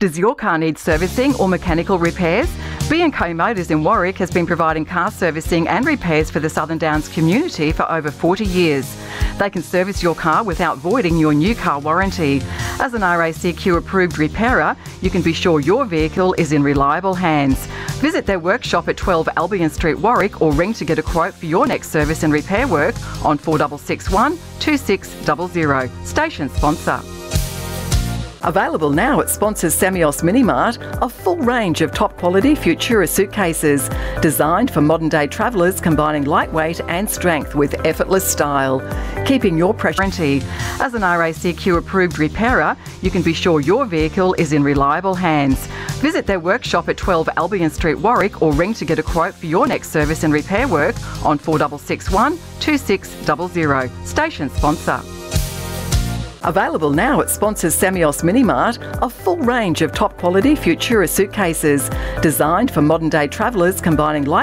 Does your car need servicing or mechanical repairs? B&Co Motors in Warwick has been providing car servicing and repairs for the Southern Downs community for over 40 years. They can service your car without voiding your new car warranty. As an RACQ approved repairer, you can be sure your vehicle is in reliable hands. Visit their workshop at 12 Albion Street, Warwick, or ring to get a quote for your next service and repair work on 4661 2600. Station sponsor. Available now at sponsors Samios Minimart, a full range of top quality Futura suitcases, designed for modern day travellers, combining lightweight and strength with effortless style. Keeping your pressure warranty. As an RACQ approved repairer, you can be sure your vehicle is in reliable hands. Visit their workshop at 12 Albion Street, Warwick, or ring to get a quote for your next service and repair work on 4661 2600. Station sponsor. Available now at sponsors Samios Minimart, a full range of top quality Futura suitcases, designed for modern day travellers, combining